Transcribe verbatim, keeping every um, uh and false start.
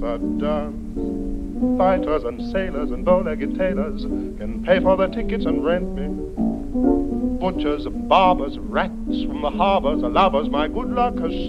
the dance. Fighters and sailors and bow-legged tailors can pay for their tickets and rent me. Butchers, barbers, rats from the harbors, lovers, my good luck has